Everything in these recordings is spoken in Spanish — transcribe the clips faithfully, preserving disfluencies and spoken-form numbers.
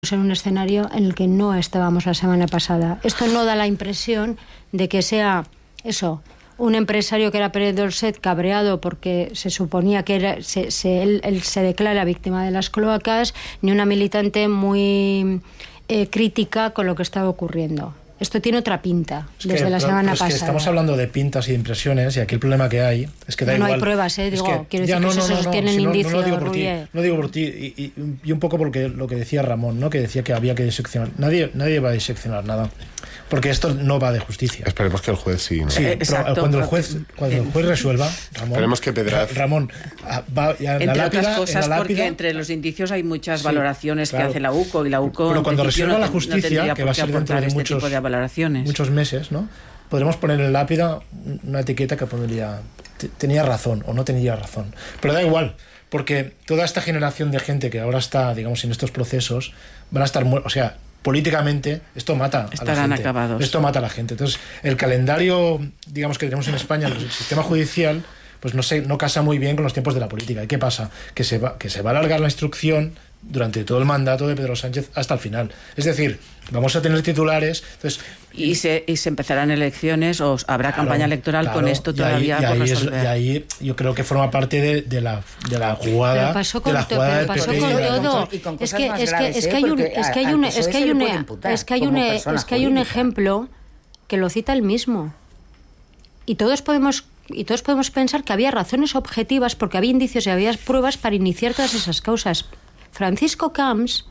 en un escenario en el que no estábamos la semana pasada. Esto no da la impresión de que sea eso, un empresario que era Pérez Dolcet cabreado porque se suponía que era, se, se, él, él se declara víctima de las cloacas, ni una militante muy eh, crítica con lo que estaba ocurriendo. Esto tiene otra pinta es desde que, la pero, semana pero es pasada. Que estamos hablando de pintas y de impresiones, y aquí el problema que hay es que da no, igual. No hay pruebas, ¿eh? Digo, es que, quiero ya, decir no, que no, se no, sostienen no, indicios. No, no, digo por ti, no digo por ti, y, y, y un poco porque lo que decía Ramón, ¿no? Que decía que había que diseccionar. Nadie, nadie va a diseccionar nada, porque esto no va de justicia. Esperemos que el juez sí, ¿no? Sí, eh, pero exacto, cuando el juez, cuando el juez resuelva, Ramón, esperemos que Pedraz... Ramón va ya en entre la lápida, otras cosas, en la porque lápida, entre los indicios hay muchas sí, valoraciones claro. que hace la U C O, y la U C O pero cuando resuelva no, la justicia, no que va a ser dentro de este muchos, tipo de valoraciones. muchos meses, ¿no? Podremos poner en la lápida una etiqueta que pondría tenía razón o no tenía razón. Pero da igual, porque toda esta generación de gente que ahora está, digamos, en estos procesos, van a estar, o sea, políticamente esto mata Estarán a la gente. acabados. Esto mata a la gente. Entonces, el calendario, digamos, que tenemos en España, el sistema judicial, pues no sé, no casa muy bien con los tiempos de la política. ¿Y qué pasa? Que se va, que se va a alargar la instrucción durante todo el mandato de Pedro Sánchez hasta el final. Es decir, vamos a tener titulares. Entonces, y, se, y se empezarán elecciones o habrá claro, campaña electoral claro, con esto todavía y ahí, por y ahí resolver. Es, y ahí yo creo que forma parte de, de, la, de la jugada. Pero pasó con, de la jugada pero pasó con todo. Es que es que es que hay un es que hay un es que hay un es que hay un es que hay un ejemplo que lo cita él mismo. Y todos podemos Y todos podemos pensar que había razones objetivas porque había indicios y había pruebas para iniciar todas esas causas. Francisco Camps,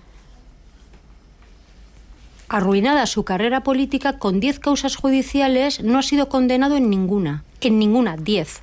arruinada su carrera política con diez causas judiciales, no ha sido condenado en ninguna. En ninguna, diez.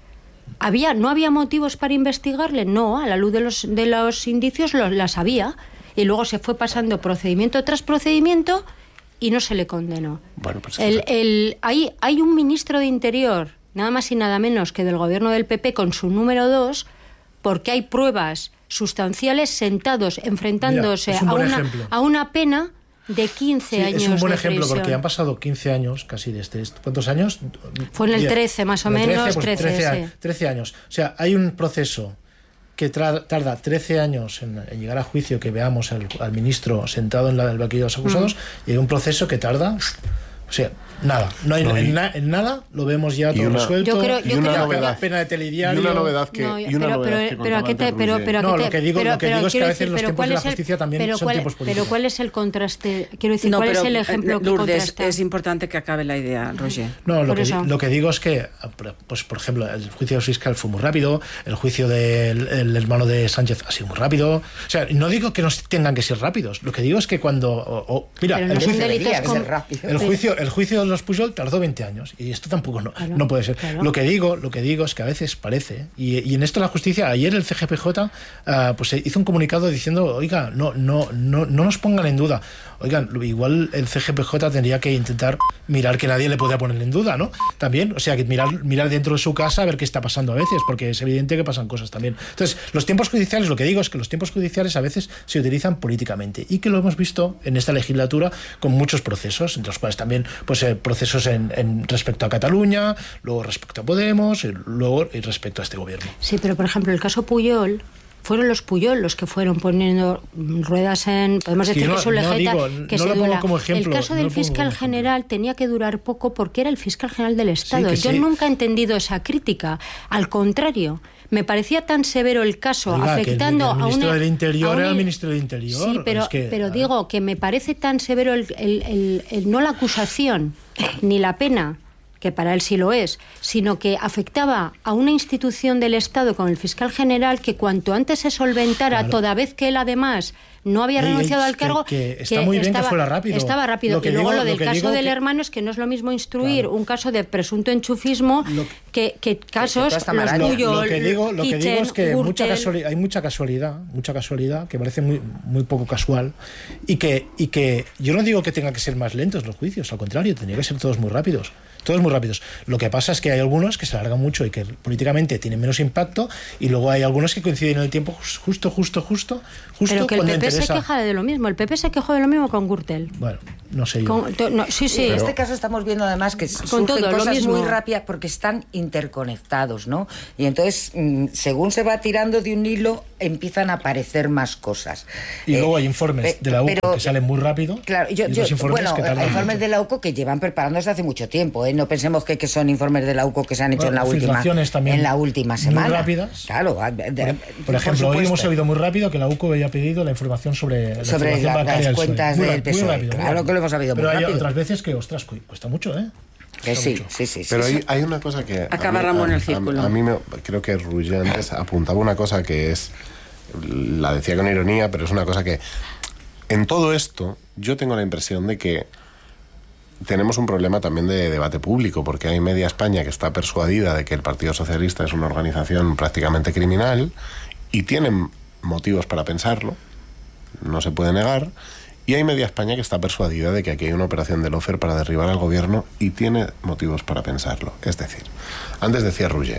¿Había, ¿No había motivos para investigarle? No, a la luz de los, de los indicios lo, las había. Y luego se fue pasando procedimiento tras procedimiento y no se le condenó. Bueno, pues el, el, hay, hay un ministro de Interior, nada más y nada menos que del gobierno del P P, con su número dos, porque hay pruebas sustanciales sentados, enfrentándose Mira, a, una, ejemplo. a una pena de quince sí, años. Es un buen de ejemplo prisión. Porque han pasado quince años casi desde este. ¿Cuántos años? Fue en el trece, más o en el menos. trece, pues trece, trece, sí. trece años. O sea, hay un proceso que tra- tarda trece años en, en llegar a juicio, que veamos al, al ministro sentado en la, el banquillo de los acusados, mm. y hay un proceso que tarda. O sea, nada, no hay, no, y, en, na, en nada lo vemos ya todo una, resuelto. Yo creo, yo y una creo, novedad, pena de telediario. Y una novedad que, no, y una pero, novedad pero, que pero, ¿qué te, pero, pero, no, ¿qué te, lo que digo, pero, lo que pero, digo es que a veces decir, los tiempos de la el, justicia también pero son cuál, tiempos políticos. Pero ¿cuál es el contraste? Quiero decir, no, ¿cuál pero, es el ejemplo Lourdes, que contrasta? Es importante que acabe la idea, Roger. No, lo que, lo que digo es que, pues por ejemplo, el juicio del fiscal fue muy rápido, el juicio del el hermano de Sánchez ha sido muy rápido. O sea, no digo que no tengan que ser rápidos. Lo que digo es que cuando... O, o, mira, no el, juicio, con... el, juicio, el juicio de los Pujol tardó veinte años. Y esto tampoco no, claro, no puede ser. Claro. Lo que digo, lo que digo es que a veces parece, y, y en esto la justicia, ayer el C G P J uh, pues hizo un comunicado diciendo, oiga, no, no, no, no nos pongan en duda. Oigan, igual el C G P J tendría que intentar mirar que nadie le pueda poner en duda, ¿no? También, o sea, que mirar, mirar dentro de su casa a ver qué está pasando a veces, porque es evidente que pasan cosas también. Entonces, los tiempos judiciales, lo que digo es que los tiempos judiciales a veces se utilizan políticamente, y que lo hemos visto en esta legislatura con muchos procesos, entre los cuales también pues eh, procesos en, en respecto a Cataluña, luego respecto a Podemos, y luego y respecto a este gobierno. Sí, pero por ejemplo, el caso Pujol, fueron los Pujol los que fueron poniendo ruedas en... Podemos es que decir no, que su lejeta, no digo, que no se lo pongo duela. Como ejemplo, el caso no del fiscal general tenía que durar poco porque era el fiscal general del Estado. Sí, Yo sí. nunca he entendido esa crítica. Al contrario, me parecía tan severo el caso, Oiga, afectando que el, el a ministro una... del Interior una, era el ministro del Interior. Sí, pero, es que, pero digo que me parece tan severo el, el, el, el no la acusación ni la pena, que para él sí lo es, sino que afectaba a una institución del Estado con el fiscal general, que cuanto antes se solventara, claro. Toda vez que él además no había renunciado Ey, al cargo, que, que está muy bien estaba, que fuera rápido. Estaba rápido. Lo que y luego digo, lo del lo que caso del que... hermano es que no es lo mismo instruir claro. un caso de presunto enchufismo lo... que, que casos que los lo, Pujol, lo que digo, lo que Kitchen, digo es que Gürtel. mucha casualidad, hay mucha casualidad, mucha casualidad que parece muy, muy poco casual, y que, y que yo no digo que tenga que ser más lentos los juicios, al contrario, tendría que ser todos muy rápidos. Todos muy rápidos. Lo que pasa es que hay algunos que se alargan mucho y que políticamente tienen menos impacto, y luego hay algunos que coinciden en el tiempo justo, justo, justo, justo Pero que el cuando P P interesa. se queja de lo mismo. El P P se quejó de lo mismo con Gürtel. Bueno. no sé yo. Con, to, no, sí, sí. En este caso estamos viendo además que surgen todo, lo cosas mismo. muy rápidas porque están interconectados, ¿no? Y entonces, mm, según se va tirando de un hilo, empiezan a aparecer más cosas. Y Eh, luego hay informes pe- de la U C O pero- que salen muy rápido. Claro, yo, y yo, otros informes bueno, que tardan hay informes mucho. de la U C O que llevan preparándose hace mucho tiempo, ¿eh? No pensemos que, que son informes de la U C O que se han hecho Bueno, en la última filtraciones también en la última muy semana. rápidas. Claro, a- de- de- Por ejemplo, hoy supuesto. hemos oído muy rápido que la U C O había pedido la información sobre, la Sobre información la- bancaria las del cuentas Muy del ra- P S O E. muy rápido, muy Claro rápido. que lo hemos sabido muy Pero hay rápido. otras veces que, ostras, cu- cuesta mucho, ¿eh? Que Cuesta sí, mucho. sí, sí, sí. Pero sí. hay, hay una cosa que... a Acaba mí- Ramón a- el círculo. A, a mí me, creo que Ruller antes apuntaba una cosa que es... La decía con ironía, pero es una cosa que... En todo esto, yo tengo la impresión de que tenemos un problema también de debate público, porque hay media España que está persuadida de que el Partido Socialista es una organización prácticamente criminal y tienen motivos para pensarlo, no se puede negar, y hay media España que está persuadida de que aquí hay una operación de Lofer para derribar al gobierno y tiene motivos para pensarlo. Es decir, antes decía Ruller,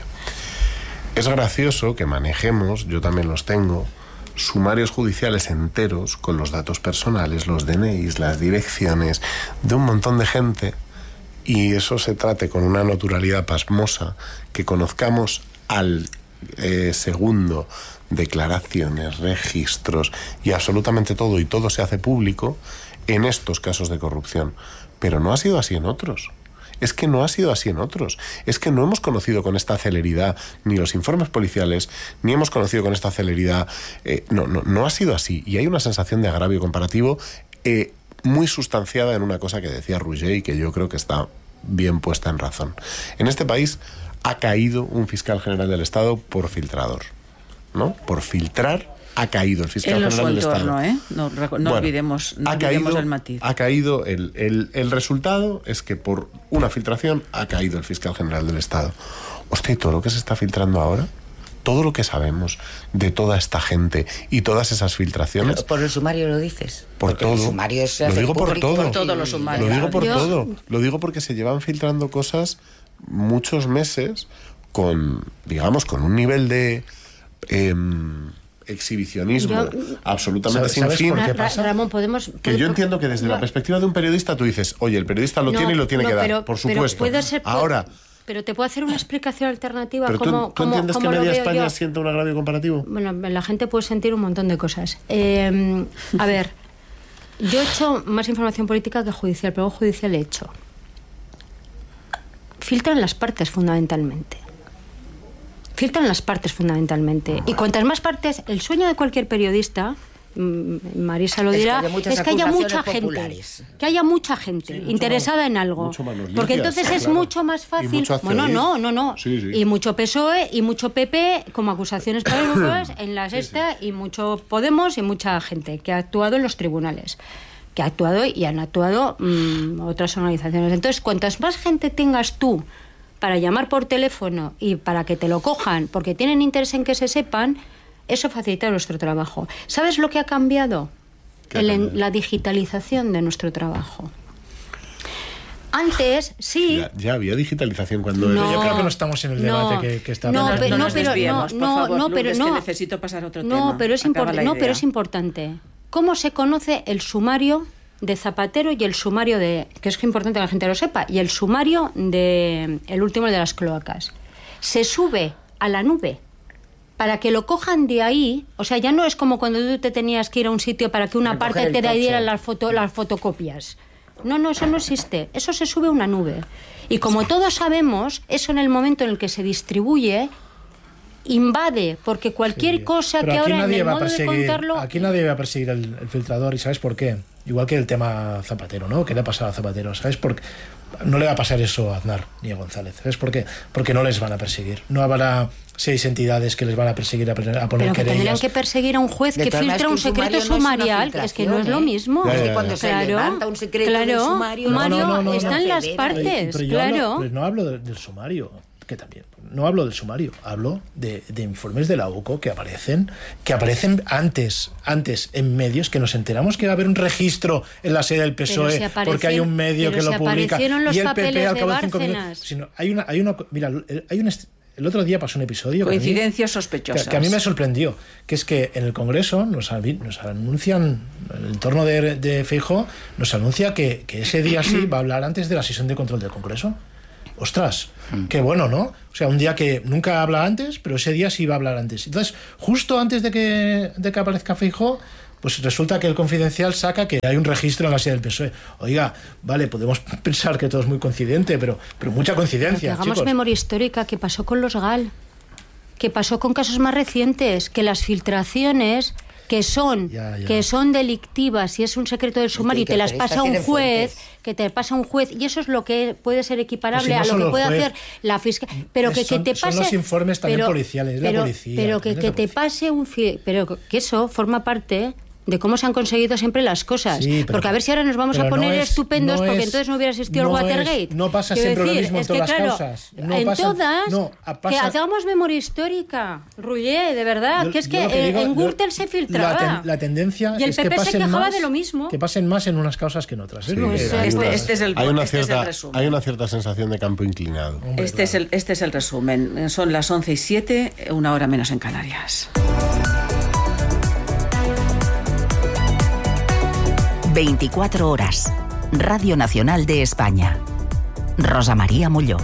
es gracioso que manejemos, yo también los tengo, sumarios judiciales enteros con los datos personales, los D N Is, las direcciones de un montón de gente y eso se trate con una naturalidad pasmosa, que conozcamos al eh, segundo declaraciones, registros y absolutamente todo, y todo se hace público en estos casos de corrupción. Pero no ha sido así en otros. Es que no ha sido así en otros. Es que no hemos conocido con esta celeridad ni los informes policiales, ni hemos conocido con esta celeridad. Eh, no, no, no ha sido así. Y hay una sensación de agravio comparativo eh, muy sustanciada en una cosa que decía Ruller y que yo creo que está bien puesta en razón. En este país ha caído un fiscal general del Estado por filtrador, ¿no? Por filtrar ha caído el fiscal En general su del entorno, Estado. ¿eh? No, reco- no Bueno, olvidemos, no ha olvidemos caído, el matiz. Ha caído, el, el, el resultado es que por una filtración ha caído el fiscal general del Estado. Hostia, y todo lo que se está filtrando ahora, todo lo que sabemos de toda esta gente y todas esas filtraciones, Pero por el sumario lo dices. por Porque todo. el sumario se Lo hace digo por público todo. y- Todos los sumarios. Lo digo por Yo- todo. Lo digo porque se llevan filtrando cosas muchos meses con, digamos, con un nivel de em, exhibicionismo Yo- absolutamente ¿Sabes- sin sabes fin. por Ra- qué Ra- pasa? Ramón, podemos... Que yo entiendo que desde no, la perspectiva de un periodista tú dices, oye, el periodista lo no, tiene y lo tiene no, que dar, pero- por pero supuesto. puede ser- Ahora, Pero te puedo hacer una explicación alternativa. ¿pero tú, como, tú como- entiendes que como lo media veo España yo. siente un agravio comparativo? Bueno, la gente puede sentir un montón de cosas. Eh, a ver, yo he hecho más información política que judicial, pero judicial he hecho. Filtran las partes fundamentalmente. Filtran las partes fundamentalmente. Y cuantas más partes, el sueño de cualquier periodista, mm, Marisa lo Es que dirá, haya muchas es que haya mucha acusaciones gente. populares. Que haya mucha gente mucho interesada más- en algo. mucho menos Porque limpias, entonces es claro. mucho más Y fácil. mucho Bueno, acceder. no, no, no. Sí, sí. Y mucho P S O E y mucho P P como acusaciones penales en las esta y mucho Podemos y mucha gente que ha actuado en los tribunales, que ha actuado y han actuado mm, otras organizaciones. Entonces, cuantas más gente tengas tú para llamar por teléfono y para que te lo cojan, porque tienen interés en que se sepan, eso facilita nuestro trabajo. ¿Sabes lo que ha cambiado? ¿Qué ha El- cambiado? la digitalización de nuestro trabajo. Antes, sí. Ya, ya había digitalización cuando... No. Yo creo que no estamos en el debate que, que está no, hablando. pero, No no, nos pero, no, desviemos, por no, favor, no, pero Lourdes, que no. necesito pasar a otro no, tema. pero es Acaba importante. la No, pero idea. es importante. ¿Cómo se conoce el sumario de Zapatero y el sumario de, que es importante que la gente lo sepa, y el sumario de el último, el de las cloacas? Se sube a la nube para que lo cojan de ahí. O sea, ya no es como cuando tú te tenías que ir a un sitio para que una Recoger parte el te coche. diera las foto, las fotocopias. No, no, eso no existe. Eso se sube a una nube. Y como todos sabemos, eso en el momento en el que se distribuye invade, porque cualquier Sí. cosa Pero que aquí ahora en nadie el va a modo de perseguir- contarlo... Aquí nadie va a perseguir el, el filtrador, y ¿sabes por qué? Igual que el tema Zapatero, ¿no? ¿Qué le ha pasado a Zapatero? ¿Sabes por qué? No le va a pasar eso a Aznar ni a González. ¿Sabes por qué? Porque no les van a perseguir. No habrá seis entidades que les van a perseguir a, poner- a poner Pero que tendrían querellas. que perseguir a un juez De que todas maneras, filtra que un un secreto sumario no es una sumarial, es que no es lo filtración, ¿eh? mismo. Ya, ya, Es ya. que cuando se Claro, levanta un secreto claro, del sumario... Mario, No, no, no, no, están no. las Pero partes, Pero yo claro. hablo- pues no hablo de- del sumario, que también. No hablo del sumario, hablo de, de informes de la U C O que aparecen, que aparecen antes, antes en medios, que nos enteramos que va a haber un registro en la sede del P S O E, Pero si porque hay un aparecieron- medio pero que si lo publica. aparecieron los Y el P P papeles al de cabo de cinco Bárcenas. minutos. Sino, hay una, hay una, mira, hay un est- el otro día pasó un episodio... Coincidencias que a mí, sospechosas. Que, que a mí me sorprendió, que es que en el Congreso nos, nos anuncian, en el entorno de, de Feijóo, nos anuncia que, que ese día sí va a hablar antes de la sesión de control del Congreso. Ostras, qué bueno, ¿no? O sea, un día que nunca habla antes, pero ese día sí va a hablar antes. Entonces, justo antes de que, de que aparezca Feijóo, pues resulta que el Confidencial saca que hay un registro en la sede del P S O E. Oiga, vale, podemos pensar que todo es muy coincidente, pero, pero mucha coincidencia, pero que hagamos chicos. memoria histórica, que pasó con los GAL, que pasó con casos más recientes, que las filtraciones... que son ya, ya. que son delictivas y es un secreto del sumario y te las pasa un juez, que te pasa un juez, y eso es lo que puede ser equiparable pues si no a lo que puede juez, hacer la fiscalía, pero que, son, que te pase son los informes también pero, policiales, pero, la policía, pero que, que la te pase un pero que eso forma parte de cómo se han conseguido siempre las cosas. Sí, pero, porque a ver si ahora nos vamos a poner no es, estupendos no porque es, entonces no hubiera existido no el Watergate. Es, no pasa Quiero siempre decir, lo mismo en es todas que, claro, las causas. No en pasa, todas, no, pasa, que hagamos memoria histórica, Rullé, de verdad, yo, que es que, que digo, en Gürtel se filtraba. La, ten, la tendencia y el es P P que se pasen quejaba más, de lo mismo. Que pasen más en unas causas que en otras. Sí, ¿eh? pues, este, este, este es el, hay, una este cierta, es el resumen. hay una cierta sensación de campo inclinado. Hombre, Este, claro. es el, este es el resumen. Son las once y siete, una hora menos en Canarias. veinticuatro horas. Radio Nacional de España. Rosa María Molló.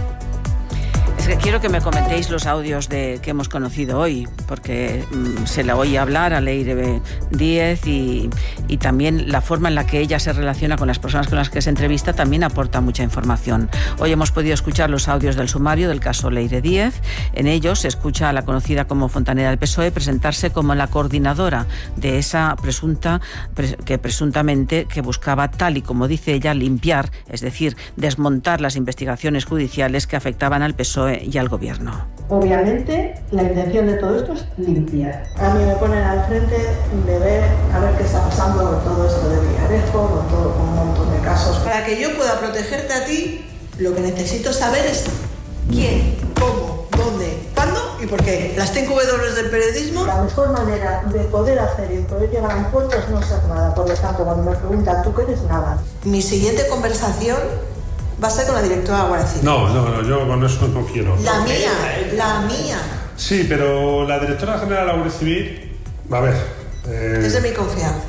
Es que quiero que me comentéis los audios de, que hemos conocido hoy, porque mmm, se la oye hablar a Leire Díez y, y también la forma en la que ella se relaciona con las personas con las que se entrevista también aporta mucha información. Hoy hemos podido escuchar los audios del sumario del caso Leire Díez. En ellos se escucha a la conocida como fontanera del P S O E presentarse como la coordinadora de esa presunta, pres, que presuntamente que buscaba, tal y como dice ella, limpiar, es decir, desmontar las investigaciones judiciales que afectaban al P S O E y al gobierno. Obviamente, la intención de todo esto es limpiar. A mí me ponen al frente de ver a ver qué está pasando con todo esto de Villarejo, con todo con un montón de casos. Para que yo pueda protegerte a ti, lo que necesito saber es quién, cómo, dónde, cuándo y por qué. Las cinco W del periodismo. La mejor manera de poder hacer y poder llegar a un puerto es no ser nada. Por lo tanto, cuando me preguntan, ¿tú qué eres? Nada. Mi siguiente conversación va a ser con la directora de la Guardia Civil. No, no, no, yo con eso no quiero. La mía, la mía. Sí, pero la directora general de la Guardia Civil, a ver... Eh... Es de mi confianza.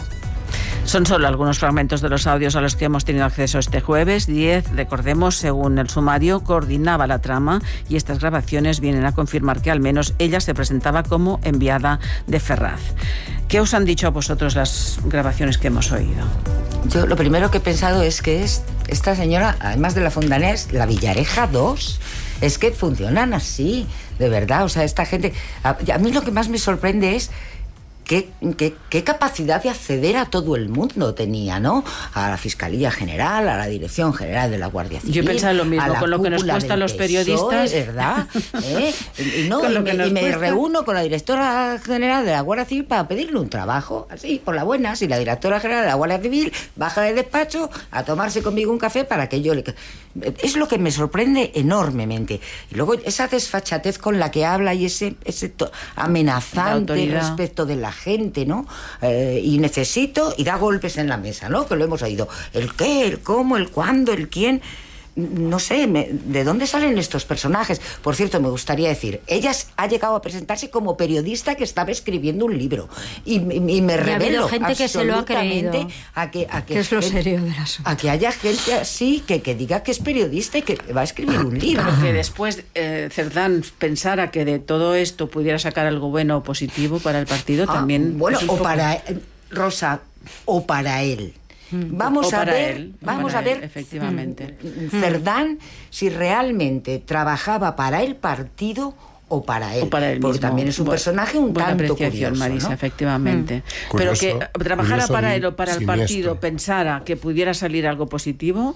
Son solo algunos fragmentos de los audios a los que hemos tenido acceso este jueves. Díez, recordemos, según el sumario, coordinaba la trama y estas grabaciones vienen a confirmar que al menos ella se presentaba como enviada de Ferraz. ¿Qué os han dicho a vosotros las grabaciones que hemos oído? Yo lo primero que he pensado es que es esta señora, además de la fontanera, es la Villareja dos. Es que funcionan así, de verdad. O sea, esta gente... A, a mí lo que más me sorprende es Qué, qué, qué capacidad de acceder a todo el mundo tenía, ¿no? A la Fiscalía General, a la Dirección General de la Guardia Civil. Yo pensaba lo mismo, con lo que nos cuesta a los periodistas. ¿Verdad? ¿Eh? Y, no, con y lo me, que nos y me cuesta. reúno con la Directora General de la Guardia Civil para pedirle un trabajo, así, por la buena. Si la Directora General de la Guardia Civil baja del despacho a tomarse conmigo un café para que yo le... Es lo que me sorprende enormemente. Y luego esa desfachatez con la que habla y ese, ese to- amenazante respecto de la gente, ¿no? Eh, y necesito, y da golpes en la mesa, ¿no? Que lo hemos oído. El qué, el cómo, el cuándo, el quién. No sé, me, ¿de dónde salen estos personajes? Por cierto, me gustaría decir, ella ha llegado a presentarse como periodista que estaba escribiendo un libro. Y, y, y me revelo gente que se lo ha creído. A que, a que ¿Qué es lo gente, serio del asunto? A que haya gente así que, que diga que es periodista y que va a escribir un libro. Pero que después eh, Cerdán pensara que de todo esto pudiera sacar algo bueno o positivo para el partido, Ah, también... bueno, es un o poco... para eh, Rosa, o para él. Vamos o a para ver, él, o vamos para a ver, él, efectivamente. Cerdán, si realmente trabajaba para el partido o para él, O para él porque mismo. también es un Bu- personaje un buena tanto apreciación, curioso, Marisa, ¿no? efectivamente. Mm. Pero Curioso, que trabajara curioso para y él o para el siniestro. partido, pensara que pudiera salir algo positivo,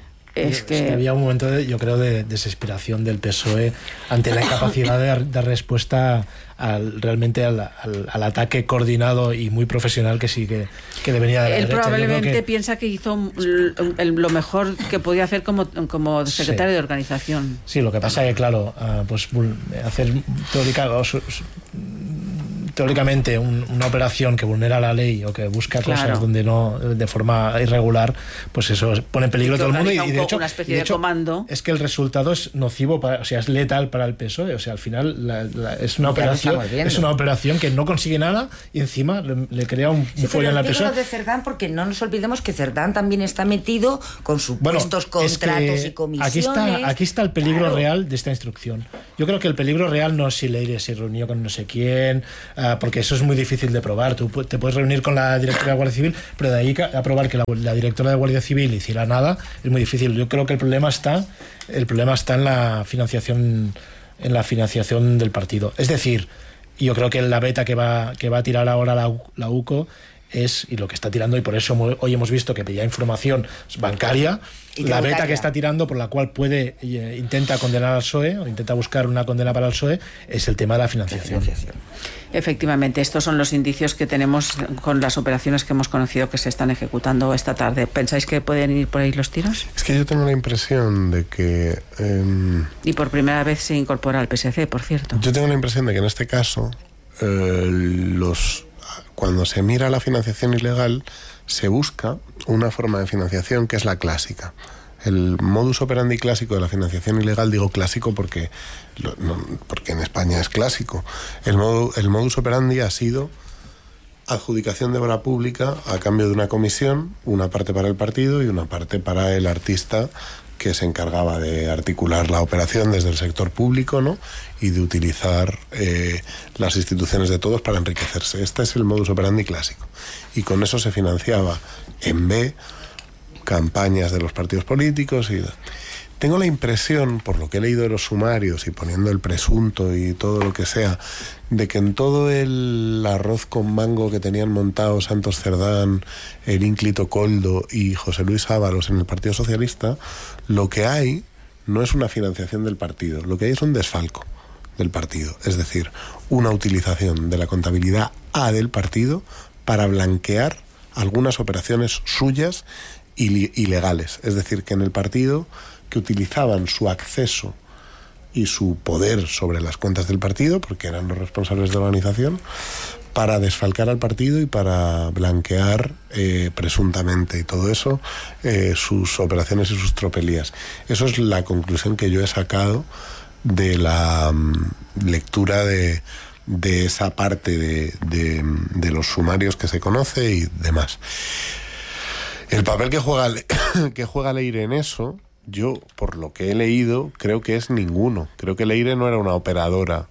es Es que... que había un momento, de, yo creo, de desesperación del P S O E ante la incapacidad de dar respuesta al, realmente al, al, al ataque coordinado y muy profesional que sí que, que le venía de la Él derecha. Yo creo probablemente que- piensa que hizo l- el- lo mejor que podía hacer como, como secretario Sí. de organización. Sí, lo que pasa es que, claro, ah, pues bul- hacer todo, teóricamente un, una operación que vulnera la ley o que busca claro. cosas donde no, de forma irregular, pues eso pone en peligro a todo el mundo. Y, y de hecho, una especie de hecho de comando. es que el resultado es nocivo, para, o sea, es letal para el P S O E. O sea, al final la, la, es una operación es una operación que no consigue nada y encima le, le crea un sí, follón al P S O E. Lo de Cerdán, porque no nos olvidemos que Cerdán también está metido con supuestos bueno, contratos es que y comisiones. Aquí está, aquí está el peligro claro. real de esta instrucción. Yo creo que el peligro real no es si Leire se reunió con no sé quién, uh, porque eso es muy difícil de probar. Tú te puedes reunir con la directora de Guardia Civil, pero de ahí a probar que la, la directora de Guardia Civil hiciera nada es muy difícil. Yo creo que el problema está, el problema está en la financiación, en la financiación del partido. Es decir, yo creo que la beta que va, que va a tirar ahora la, la U C O es, y lo que está tirando, y por eso hoy hemos visto que pedía información bancaria, la beta que está tirando, por la cual puede eh, intenta condenar al P S O E o intenta buscar una condena para el P S O E, es el tema de la financiación. financiación. Efectivamente, estos son los indicios que tenemos con las operaciones que hemos conocido que se están ejecutando esta tarde. ¿Pensáis que pueden ir por ahí los tiros? Es que yo tengo la impresión de que... Eh, y por primera vez se incorpora al P S C, por cierto. Yo tengo la impresión de que en este caso eh, los... cuando se mira la financiación ilegal, se busca una forma de financiación que es la clásica. El modus operandi clásico de la financiación ilegal, digo clásico porque, no, porque en España es clásico. El, modo, el modus operandi ha sido adjudicación de obra pública a cambio de una comisión, una parte para el partido y una parte para el artista que se encargaba de articular la operación desde el sector público, ¿no? Y de utilizar eh, las instituciones de todos para enriquecerse. Este es el modus operandi clásico. Y con eso se financiaba en B campañas de los partidos políticos. Y tengo la impresión, por lo que he leído de los sumarios y poniendo el presunto y todo lo que sea, de que en todo el arroz con mango que tenían montado Santos Cerdán, el ínclito Coldo y José Luis Ábalos en el Partido Socialista, lo que hay no es una financiación del partido, lo que hay es un desfalco del partido, es decir, una utilización de la contabilidad A del partido para blanquear algunas operaciones suyas ilegales, es decir, que en el partido que utilizaban su acceso y su poder sobre las cuentas del partido, porque eran los responsables de la organización, para desfalcar al partido y para blanquear eh, presuntamente y todo eso eh, sus operaciones y sus tropelías. Eso es la conclusión que yo he sacado de la um, lectura de, de esa parte de, de, de los sumarios que se conoce y demás. El papel que juega, que juega Leire en eso, yo, por lo que he leído, creo que es ninguno. Creo que Leire no era una operadora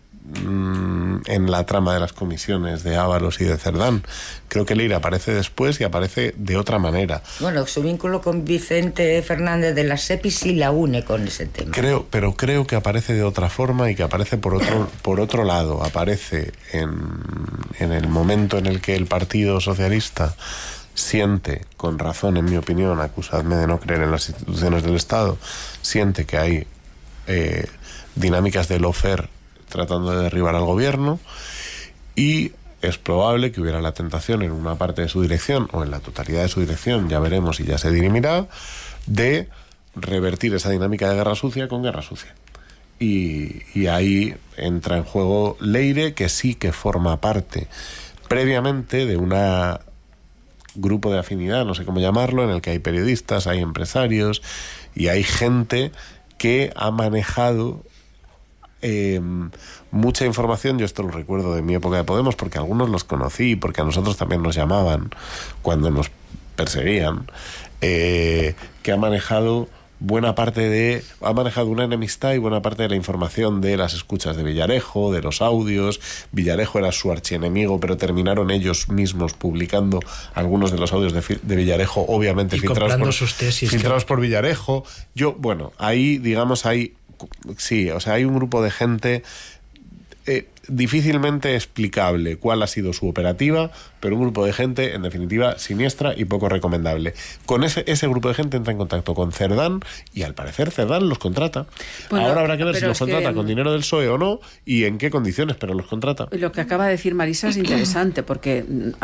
mmm, en la trama de las comisiones de Ábalos y de Cerdán. Creo que Leire aparece después y aparece de otra manera. Bueno, su vínculo con Vicente Fernández de la SEPI sí la une con ese tema. Creo, pero creo que aparece de otra forma y que aparece por otro, por otro lado. Aparece en, en el momento en el que el Partido Socialista siente, con razón en mi opinión, acusadme de no creer en las instituciones del Estado, siente que hay eh, dinámicas de lawfare tratando de derribar al gobierno, y es probable que hubiera la tentación en una parte de su dirección o en la totalidad de su dirección, ya veremos y ya se dirimirá, de revertir esa dinámica de guerra sucia con guerra sucia. Y, y ahí entra en juego Leire, que sí que forma parte previamente de una grupo de afinidad, no sé cómo llamarlo, en el que hay periodistas, hay empresarios y hay gente que ha manejado eh, mucha información. Yo esto lo recuerdo de mi época de Podemos, porque algunos los conocí, porque a nosotros también nos llamaban cuando nos perseguían, eh, que ha manejado buena parte de... ha manejado una enemistad y buena parte de la información de las escuchas de Villarejo, de los audios. Villarejo era su archienemigo, pero terminaron ellos mismos publicando algunos de los audios de, de Villarejo, obviamente y filtrados, por, sus tesis, filtrados que... por Villarejo. Yo, bueno, ahí, digamos, hay... sí, o sea, hay un grupo de gente... Eh, difícilmente explicable cuál ha sido su operativa, pero un grupo de gente, en definitiva, siniestra y poco recomendable. Con ese, ese grupo de gente entra en contacto con Cerdán y, al parecer, Cerdán los contrata. Bueno, ahora habrá que ver si los contrata que... con dinero del P S O E o no y en qué condiciones, pero los contrata. Lo que acaba de decir Marisa es interesante, porque... A...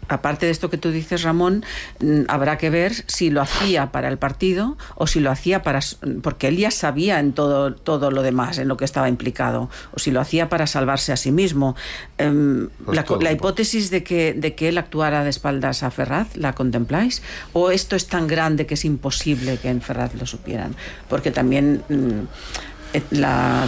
aparte de esto que tú dices, Ramón, habrá que ver si lo hacía para el partido o si lo hacía para... porque él ya sabía en todo, todo lo demás, en lo que estaba implicado, o si lo hacía para salvarse a sí mismo. Um, pues la, la hipótesis de que, de que él actuara de espaldas a Ferraz, ¿la contempláis? ¿O esto es tan grande que es imposible que en Ferraz lo supieran? Porque también... Um, La,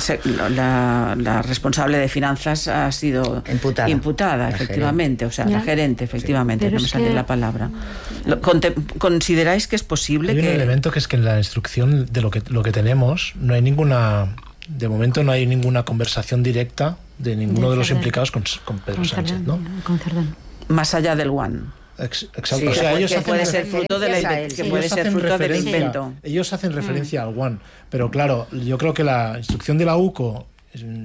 la, la responsable de finanzas ha sido imputada, imputada efectivamente, gerente. o sea, ya. la gerente, efectivamente, sí. no me sale que... la palabra. Lo, ¿Consideráis que es posible Hay que...? un elemento que es que en la instrucción de lo que, lo que tenemos no hay ninguna... De momento no hay ninguna conversación directa de ninguno de, de los implicados con, con Pedro con Sánchez, ¿no? Con Cerdán. Más allá del One. Exacto, sí, o sea, que ellos puede hacen ser fruto, de la, que puede ser fruto del invento. Ellos hacen referencia mm. al One, pero claro, yo creo que la instrucción de la U C O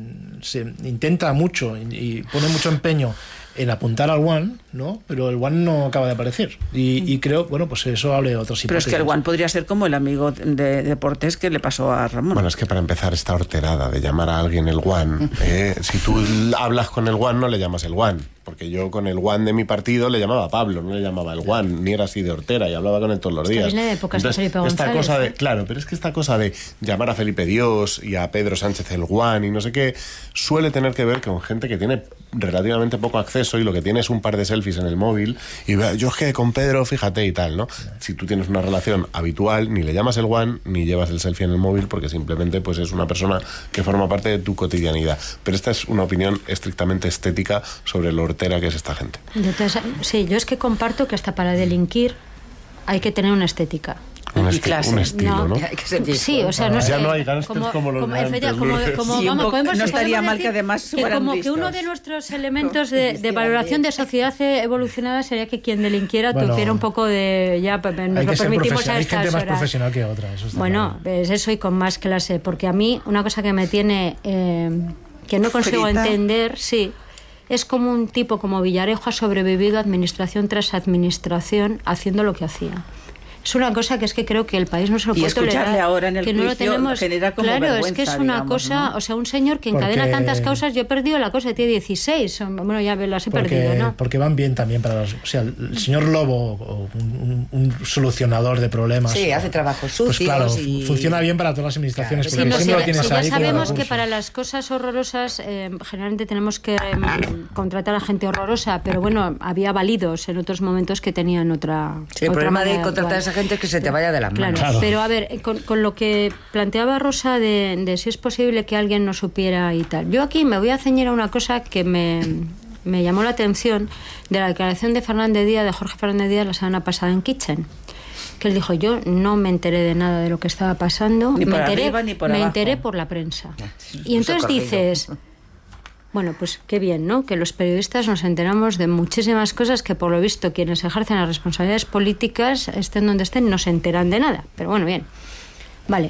se intenta mucho y, y pone mucho empeño en apuntar al One, ¿no? Pero el One no acaba de aparecer. Y, y creo, bueno, pues eso hable de otros hipótesis. Pero es que el One podría ser como el amigo de Deportes que le pasó a Ramón. Bueno, es que para empezar esta horterada de llamar a alguien el One, eh, si tú hablas con el One no le llamas el One. Porque yo con el One de mi partido le llamaba Pablo, no le llamaba el One, ni era así de hortera y hablaba con él todos los días. De épocas Entonces, de Felipe González, esta cosa de, claro, pero es que esta cosa de llamar a Felipe Dios y a Pedro Sánchez el One y no sé qué, suele tener que ver con gente que tiene relativamente poco acceso y lo que tiene es un par de selfies en el móvil y yo es que con Pedro, fíjate y tal, ¿no? Si tú tienes una relación habitual, ni le llamas el One ni llevas el selfie en el móvil porque simplemente pues es una persona que forma parte de tu cotidianidad. Pero esta es una opinión estrictamente estética sobre lo hortera que es esta gente. Entonces, sí, yo es que comparto que hasta para delinquir hay que tener una estética. Un, esti- un estilo, ¿no? ¿no? Sí, o sea, no sé. Ya no hay gángsters como, como los como, antes, como, como, sí, vamos, podemos, no estaría podemos mal que además que como vistos. Que uno de nuestros elementos de, de valoración de sociedad evolucionada sería que quien delinquiera bueno, tuviera un poco de... Ya, nos hay lo que permitimos ser a hay estas gente más horas. Profesional que otra. Eso está bueno, claro. Es eso y con más clase. Porque a mí, una cosa que me tiene... Eh, que no consigo Frita. entender, sí... Es como un tipo como Villarejo ha sobrevivido administración tras administración haciendo lo que hacía. Es una cosa que es que creo que el país no se lo puede tolerar. Y escucharle ahora en el que no juicio lo tenemos, genera como claro, vergüenza, es que es una digamos, cosa, ¿no? o sea, un señor que encadena porque, tantas causas. Yo he perdido la cosa, tiene dieciséis. Bueno, ya las he porque, perdido, ¿no? Porque van bien también para los... O sea, el señor Lobo, un, un, un solucionador de problemas... Sí, hace trabajos sucios. Pues claro, y... funciona bien para todas las administraciones. Claro, porque sí, siempre no, lo tienes sí, ahí. Ya sabemos que para las cosas horrorosas eh, generalmente tenemos que eh, contratar a gente horrorosa, pero bueno, había válidos en otros momentos que tenían otra... Sí, el otra problema de actual. contratar a esa gente es que se te vaya de las claro, manos. Claro. Pero a ver, con, con lo que planteaba Rosa de, de si es posible que alguien no supiera y tal. Yo aquí me voy a ceñir a una cosa que me, me llamó la atención de la declaración de Fernández Díaz, de Jorge Fernández Díaz, la semana pasada en Kitchen. Que él dijo, yo no me enteré de nada de lo que estaba pasando. Ni por me enteré, arriba, ni por me abajo. enteré por la prensa. Sí, y entonces dices... Bueno, pues qué bien, ¿no? Que los periodistas nos enteramos de muchísimas cosas que, por lo visto, quienes ejercen las responsabilidades políticas, estén donde estén, no se enteran de nada. Pero bueno, bien. Vale.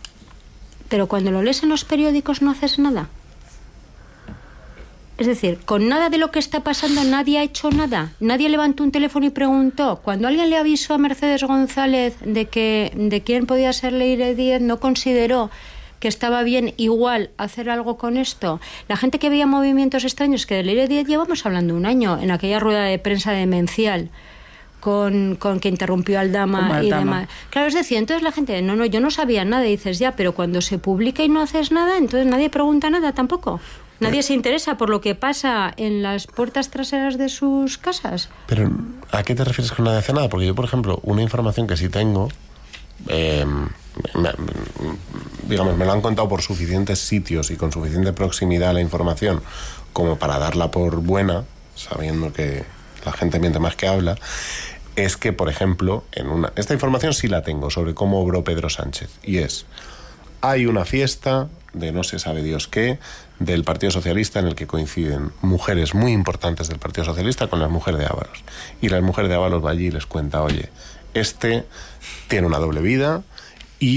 Pero cuando lo lees en los periódicos no haces nada. Es decir, con nada de lo que está pasando nadie ha hecho nada. Nadie levantó un teléfono y preguntó. Cuando alguien le avisó a Mercedes González de que de quién podía ser Leire Díez, no consideró que estaba bien igual hacer algo con esto. La gente que veía movimientos extraños, que de Leire Díez llevamos hablando un año, en aquella rueda de prensa demencial, con, con que interrumpió al Dama y demás. Claro, es decir, entonces la gente, no, no, yo no sabía nada, y dices, ya, pero cuando se publica y no haces nada, entonces nadie pregunta nada tampoco. Nadie se interesa por lo que pasa en las puertas traseras de sus casas. Pero, ¿a qué te refieres con nadie hace nada? Porque yo, por ejemplo, una información que sí tengo... Eh, me, digamos, me lo han contado por suficientes sitios y con suficiente proximidad a la información como para darla por buena, sabiendo que la gente miente más que habla, es que, por ejemplo, en una esta información sí la tengo sobre cómo obró Pedro Sánchez, y es, hay una fiesta de no se sabe Dios qué del Partido Socialista en el que coinciden mujeres muy importantes del Partido Socialista con las mujeres de Ábalos, y la mujer de Ábalos va allí y les cuenta, oye, este tiene una doble vida y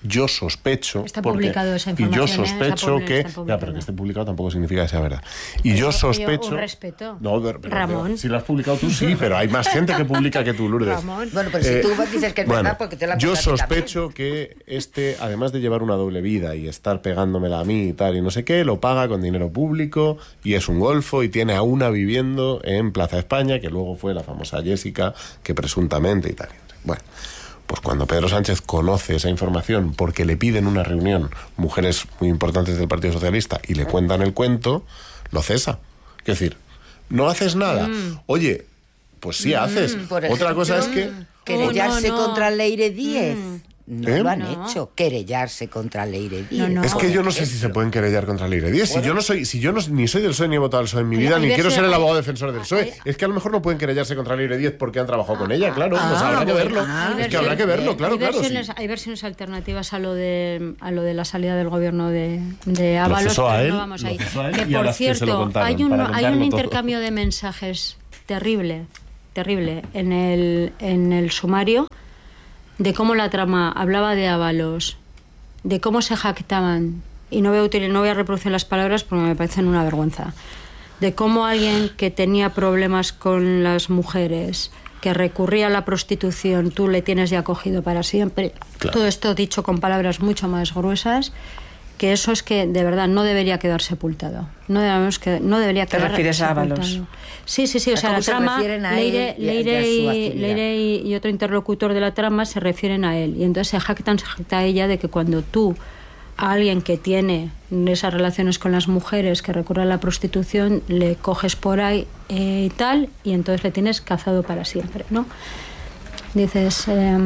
yo sospecho... Está porque, publicado esa y información. yo sospecho ¿eh? que... Ya, pero que esté publicado tampoco significa que sea verdad. Y pero yo sospecho... Un respeto. No, pero, pero, Ramón. pero, si lo has publicado tú, sí, pero hay más gente que publica que tú, Lourdes. Ramón. Bueno, pero si Eh, tú dices que es bueno, verdad, porque te la yo contaste sospecho que este, además de llevar una doble vida y estar pegándomela a mí y tal y no sé qué, lo paga con dinero público y es un golfo y tiene a una viviendo en Plaza España, que luego fue la famosa Jessica, que presuntamente y tal. Bueno, pues cuando Pedro Sánchez conoce esa información porque le piden una reunión mujeres muy importantes del Partido Socialista y le cuentan el cuento, lo cesa. Es decir, no haces nada. Mm. Oye, pues sí haces. Por Otra ejemplo, cosa es que... querellarse Oh, no, no. contra Leire Díez. Mm. No ¿Eh? lo han No. hecho, querellarse contra Leire Díez. No, no. Es que yo no sé si se pueden querellar contra Leire Díez. Si yo no soy, si yo no, ni soy del P S O E ni he votado al P S O E en mi Hay- vida, hay ni quiero veces- ser el hay- abogado defensor del P S O E. hay- Es que a lo mejor no pueden querellarse contra Leire Díez porque han trabajado con ella, claro. Pues Ah, habrá que bueno, verlo. ah, Es que habrá que verlo, claro, hay claro. versiones, sí. hay versiones alternativas a lo de a lo de la salida del gobierno de, de Ábalos, cesó a pero él, no vamos lo ahí. cesó a él Que y a por las que se lo cierto, contaron, hay un para hay un contarlo todo. intercambio de mensajes terrible, terrible en el en el sumario de cómo la trama hablaba de Ábalos, de cómo se jactaban, y no voy a util- no voy a reproducir las palabras porque me parecen una vergüenza, de cómo alguien que tenía problemas con las mujeres, que recurría a la prostitución, tú le tienes ya cogido para siempre. Claro. Todo esto dicho con palabras mucho más gruesas, que eso es que de verdad no debería quedar sepultado. No, debemos que, no debería ¿Te quedar refieres a sepultado. Ábalos? Sí, sí, sí. O ¿A sea, cómo la se trama, refieren a Leire, él y a- Leire, y a su y, actividad? Leire y, y otro interlocutor de la trama se refieren a él. Y entonces se jactan, se jacta a ella de que cuando tú a alguien que tiene esas relaciones con las mujeres, que recurre a la prostitución, le coges por ahí eh, y tal, y entonces le tienes cazado para siempre, ¿no? Dices, eh,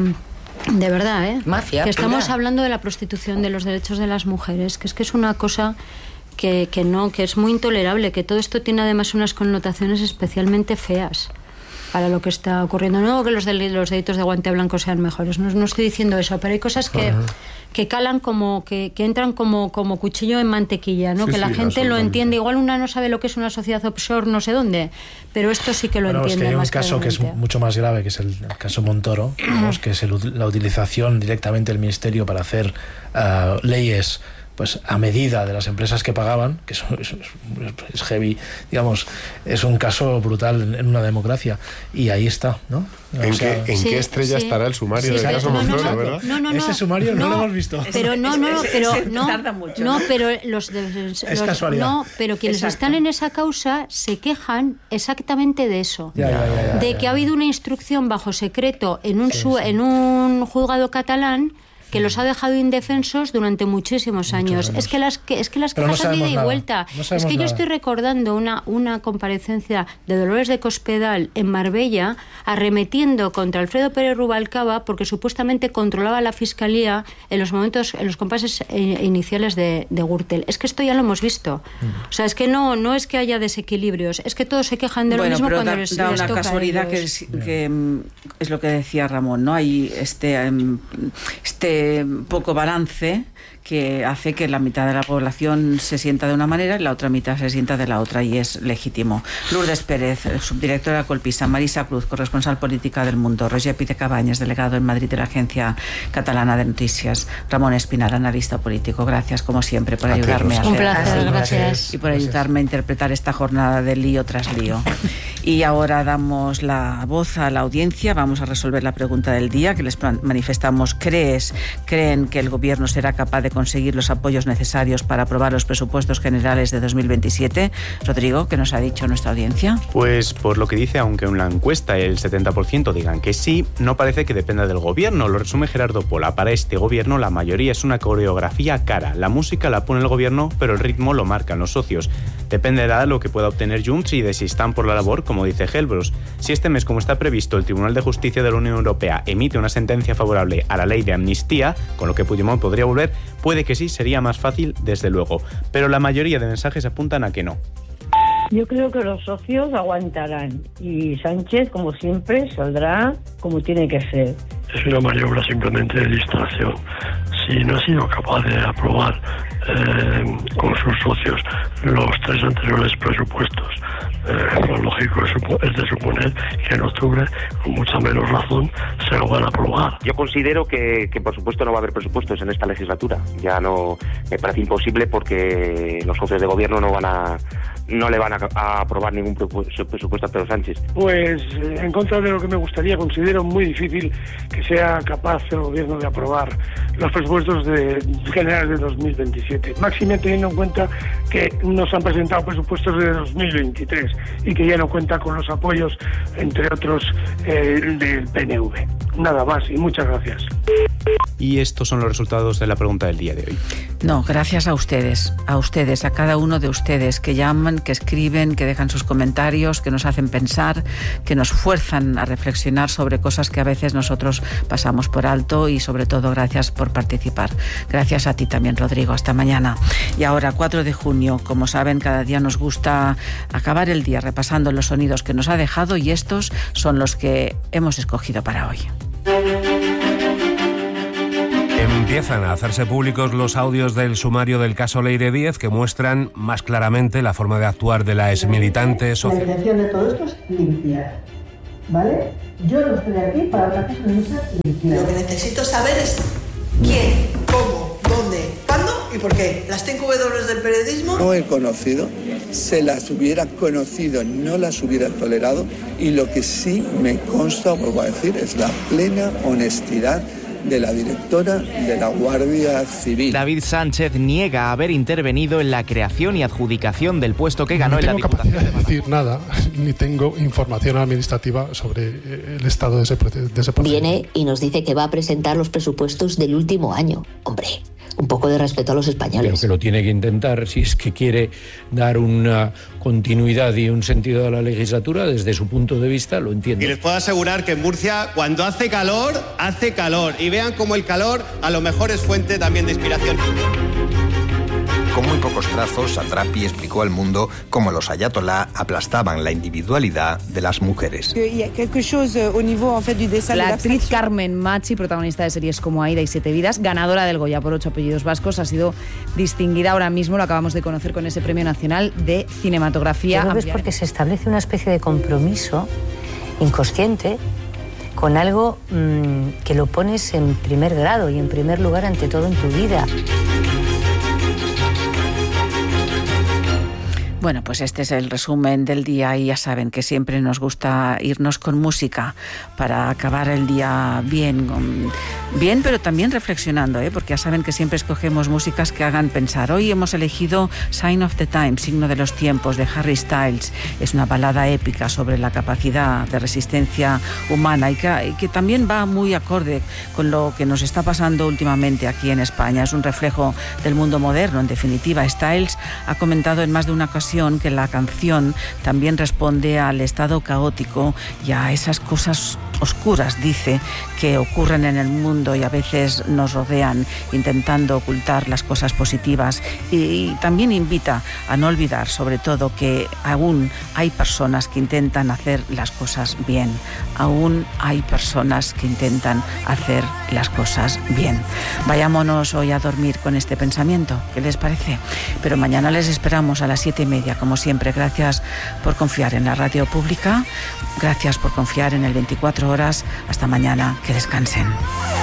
de verdad, ¿eh? Mafia que estamos pura. hablando de la prostitución, de los derechos de las mujeres, que es que es una cosa que, que no, que es muy intolerable, que todo esto tiene además unas connotaciones especialmente feas para lo que está ocurriendo. No que los, del, los delitos de guante blanco sean mejores, no, no estoy diciendo eso, pero hay cosas que, que calan como, que, que entran como, como cuchillo en mantequilla, ¿no? Sí, que la sí, gente lo absolutamente. entiende. Igual una no sabe lo que es una sociedad offshore no sé dónde, pero esto sí que lo Bueno, es entiende que hay un más caso que es claramente. mucho más grave, que es el, el caso Montoro, digamos, que es el- la utilización directamente del Ministerio para hacer ah, leyes pues a medida de las empresas que pagaban, que eso, eso es, es heavy, digamos, es un caso brutal en, en una democracia. Y ahí está, ¿no? ¿En, O sea, qué, en Sí, qué estrella sí. estará el sumario Sí, del pero- caso no, no, Montoro, no, verdad? No, no, no. Ese sumario no lo hemos visto. Pero no, no, no, pero Ese no, tarda mucho, no, ¿no? pero los, de- los- casualidad. no, pero quienes Exacto. están en esa causa se quejan exactamente de eso. Ya, ya, ya, ya, de ya, que ya. ha habido una instrucción bajo secreto en un su- en un juzgado catalán que los ha dejado indefensos durante muchísimos años. años. Es que las que es que las Pero no quejas han de ida sabemos y nada. vuelta. No es sabemos que yo nada. estoy recordando una una comparecencia de Dolores de Cospedal en Marbella arremetiendo contra Alfredo Pérez Rubalcaba porque supuestamente controlaba la fiscalía en los momentos, en los compases eh, iniciales de, de Gürtel. Es que esto ya lo hemos visto. O sea, es que no no es que haya desequilibrios, es que todos se quejan de lo Bueno, mismo pero cuando da, les, da les una toca a casualidad que, ellos. es, que mm, es lo que decía Ramón, ¿no? Hay este, em, este poco balance que hace que la mitad de la población se sienta de una manera y la otra mitad se sienta de la otra, y es legítimo. Lourdes Pérez, subdirectora de Colpisa, Marisa Cruz, corresponsal política del Mundo, Roger Pide Cabañas, delegado en Madrid de la Agencia Catalana de Noticias, Ramón Espinar, analista político. Gracias, como siempre, por A ti, ayudarme a Rosa. Un hacer- placer, Así, gracias. y por ayudarme a interpretar esta jornada de lío tras lío. Y ahora damos la voz a la audiencia. Vamos a resolver la pregunta del día que les plan- manifestamos. ¿Crees, creen que el gobierno será capaz de conseguir los apoyos necesarios para aprobar los presupuestos generales de dos mil veintisiete? Rodrigo, ¿qué nos ha dicho nuestra audiencia? Pues por lo que dice, aunque en la encuesta el setenta por ciento digan que sí, no parece que dependa del gobierno. Lo resume Gerardo Pola. Para este gobierno la mayoría es una coreografía cara. La música la pone el gobierno, pero el ritmo lo marcan los socios. Dependerá de lo que pueda obtener Junts y de si están por la labor, como dice Gelbros. Si este mes, como está previsto, el Tribunal de Justicia de la Unión Europea emite una sentencia favorable a la ley de amnistía, con lo que Puigdemont podría volver, puede que sí, sería más fácil, desde luego. Pero la mayoría de mensajes apuntan a que no. Yo creo que los socios aguantarán y Sánchez, como siempre, saldrá como tiene que ser. Es una maniobra simplemente de distracción. Si no ha sido capaz de aprobar eh, con sus socios los tres anteriores presupuestos eh, lo lógico es, es de suponer que en octubre, con mucha menos razón, se lo van a aprobar. Yo considero que, que por supuesto no va a haber presupuestos en esta legislatura. Ya no, me parece imposible porque los socios de gobierno no van a no le van a, a aprobar ningún presupuesto a Pedro Sánchez. Pues en contra de lo que me gustaría, considero muy difícil que sea capaz el gobierno de aprobar los presupuestos de, generales de dos mil veintisiete. Máxime teniendo en cuenta que nos han presentado presupuestos de dos mil veintitrés y que ya no cuenta con los apoyos, entre otros, eh, del P N V. Nada más y muchas gracias. Y estos son los resultados de la pregunta del día de hoy. No, gracias a ustedes, a ustedes, a cada uno de ustedes que llaman, que escriben, que dejan sus comentarios, que nos hacen pensar, que nos fuerzan a reflexionar sobre cosas que a veces nosotros pasamos por alto y sobre todo gracias por participar. Gracias a ti también, Rodrigo. Hasta mañana. Y ahora, cuatro de junio, como saben, cada día nos gusta acabar el día repasando los sonidos que nos ha dejado y estos son los que hemos escogido para hoy. Empiezan a hacerse públicos los audios del sumario del caso Leire Díez que muestran más claramente la forma de actuar de la exmilitante social. La intención de todo esto es limpiar, ¿vale? Yo no estoy aquí para otra cosa que no sea limpiar. Lo que necesito saber es quién, cómo, dónde, cuándo y por qué. Las cinco W del periodismo. No he conocido, se las hubiera conocido, no las hubiera tolerado y lo que sí me consta, vuelvo a decir, es la plena honestidad de la directora de la Guardia Civil. David Sánchez niega haber intervenido en la creación y adjudicación del puesto que ganó en la Diputación. No tengo capacidad de decir nada, ni tengo información administrativa sobre el estado de ese, de ese proceso. Viene y nos dice que va a presentar los presupuestos del último año. Hombre, un poco de respeto a los españoles. Creo que lo tiene que intentar si es que quiere dar una continuidad y un sentido a la legislatura. Desde su punto de vista lo entiendo. Y les puedo asegurar que en Murcia, cuando hace calor, hace calor. Y vean cómo el calor a lo mejor es fuente también de inspiración. Con muy pocos trazos, Satrapi explicó al mundo cómo los ayatolá aplastaban la individualidad de las mujeres. La actriz Carmen Machi, protagonista de series como Aida y Siete Vidas, ganadora del Goya por Ocho apellidos vascos, ha sido distinguida ahora mismo, lo acabamos de conocer, con ese Premio Nacional de Cinematografía. Yo creo que es porque se establece una especie de compromiso inconsciente con algo mmm, que lo pones en primer grado y en primer lugar ante todo en tu vida. Bueno, pues este es el resumen del día y ya saben que siempre nos gusta irnos con música para acabar el día bien, bien pero también reflexionando, ¿eh? Porque ya saben que siempre escogemos músicas que hagan pensar. Hoy hemos elegido Sign of the Times, Signo de los Tiempos, de Harry Styles. Es una balada épica sobre la capacidad de resistencia humana y que, y que también va muy acorde con lo que nos está pasando últimamente aquí en España. Es un reflejo del mundo moderno, en definitiva. Styles ha comentado en más de una ocasión que la canción también responde al estado caótico y a esas cosas oscuras, dice, que ocurren en el mundo y a veces nos rodean, intentando ocultar las cosas positivas. Y, y también invita a no olvidar, sobre todo, que aún hay personas que intentan hacer las cosas bien. Aún hay personas que intentan hacer las cosas bien. Vayámonos hoy a dormir con este pensamiento. ¿Qué les parece? Pero mañana les esperamos a las siete y media, como siempre. Gracias por confiar en la radio pública. Gracias por confiar en el veinticuatro horas. Hasta mañana. Que descansen.